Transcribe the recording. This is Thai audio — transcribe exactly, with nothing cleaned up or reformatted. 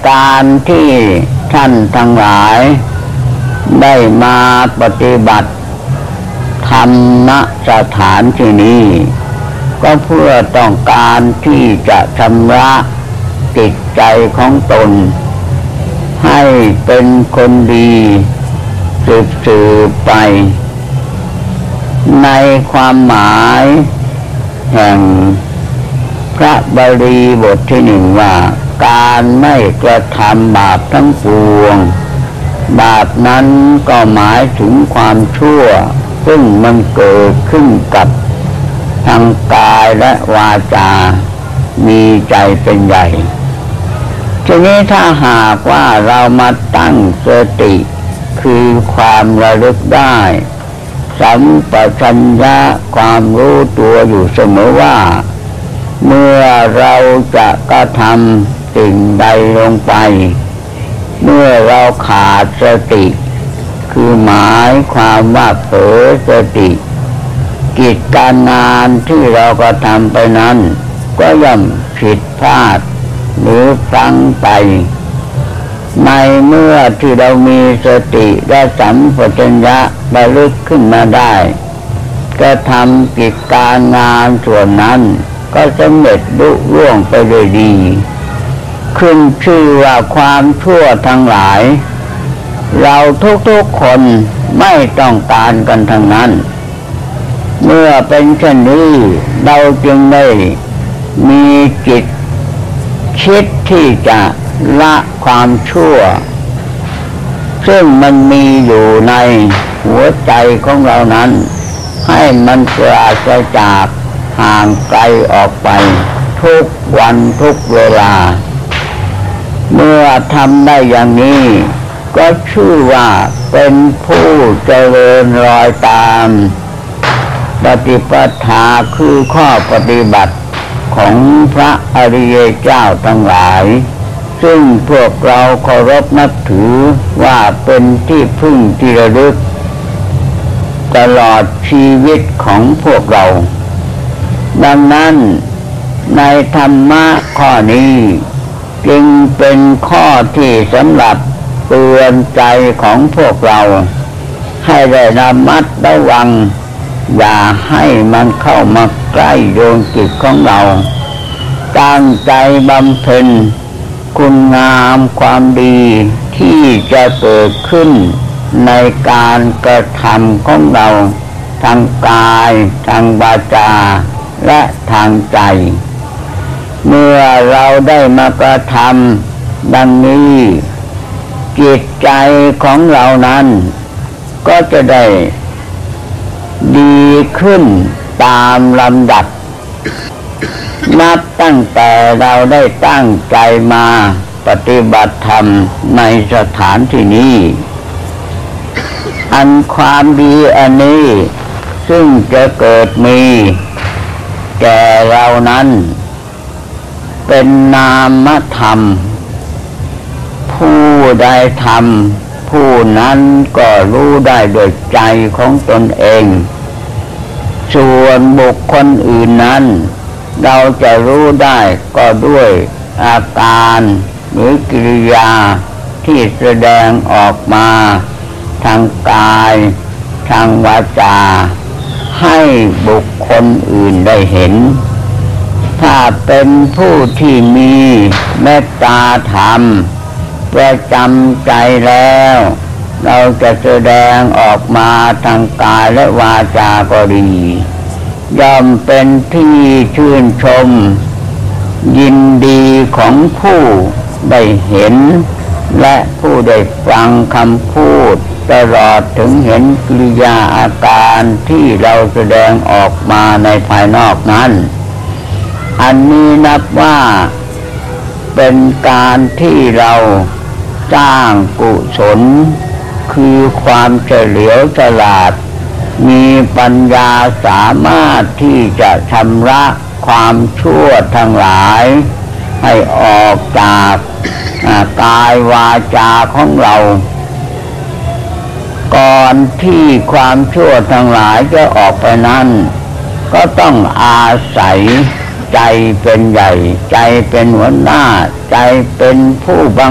การที่ท่านทั้งหลายได้มาปฏิบัติธรรมณสถานที่นี้ก็เพื่อต้องการที่จะชำระจิตใจของตนให้เป็นคนดีสืบสืบไปในความหมายแห่งพระบาลีบทที่หนึ่งว่าการไม่กระทำบาปทั้งปวงบาปนั้นก็หมายถึงความชั่วซึ่งมันเกิดขึ้นกับทางกายและวาจามีใจเป็นใหญ่ทีนี้ถ้าหากว่าเรามาตั้งสติคือความระลึกได้สัมปชัญญะความรู้ตัวอยู่เสมอว่าเมื่อเราจะกระทำสิ่งใดลงไปเมื่อเราขาดสติคือหมายความว่าเผลอสติกิจการงานที่เราก็ทำไปนั้นก็ย่อมผิดพลาดหรือพลั้งไปในเมื่อที่เรามีสติและสัมปชัญญะระลึกขึ้นมาได้ก็ทำกิจการงานส่วนนั้นก็สำเร็จลุล่วงไปด้วยดีขึ้นชื่อว่าความชั่วทั้งหลายเราทุกๆคนไม่ต้องการกันทั้งนั้นเมื่อเป็นเช่นนี้เราจึงได้มีจิตคิดที่จะละความชั่วซึ่งมันมีอยู่ในหัวใจของเรานั้นให้มันปราศจากห่างไกลออกไปทุกวันทุกเวลาเมื่อทำได้อย่างนี้ก็ชื่อว่าเป็นผู้เจริญรอยตามปฏิปทาคือข้อปฏิบัติของพระอริยเจ้าทั้งหลายซึ่งพวกเราเคารพนับถือว่าเป็นที่พึ่งที่ระลึกตลอดชีวิตของพวกเราดังนั้นในธรรมะข้อนี้จึงเป็นข้อที่สำหรับเตือนใจของพวกเราให้ได้ระมัดระวังอย่าให้มันเข้ามาใกล้ดวงจิตของเราตั้งใจบำเพ็ญคุณงามความดีที่จะเกิดขึ้นในการกระทำของเราทางกายทางวาจาและทางใจเมื่อเราได้มากระทำดังนี้จิตใจของเรานั้นก็จะได้ดีขึ้นตามลำดับนับตั้งแต่เราได้ตั้งใจมาปฏิบัติธรรมในสถานที่นี้อันความดีอันนี้ซึ่งจะเกิดมีแก่เรานั้นเป็นนามธรรมผู้ใดทำผู้นั้นก็รู้ได้โดยใจของตนเองส่วนบุคคลอื่นนั้นเราจะรู้ได้ก็ด้วยอาการหรือกิริยาที่แสดงออกมาทางกายทางวาจาให้บุคคลอื่นได้เห็นถ้าเป็นผู้ที่มีเมตตาธรรมประจำใจแล้วเราจะแสดงออกมาทางกายและวาจาก็ดีย่อมเป็นที่ชื่นชมยินดีของผู้ได้เห็นและผู้ได้ฟังคำพูดตลอดถึงเห็นกิริยาอาการที่เราแสดงออกมาในภายนอกนั้นอันนี้นับว่าเป็นการที่เราสร้างกุศลคือความเฉลียวฉลาดมีปัญญาสามารถที่จะชำระความชั่วทั้งหลายให้ออกจากกายวาจาของเราก่อนที่ความชั่วทั้งหลายจะออกไปนั้นก็ต้องอาศัยใจเป็นใหญ่ใจเป็นหัวหน้าใจเป็นผู้บัง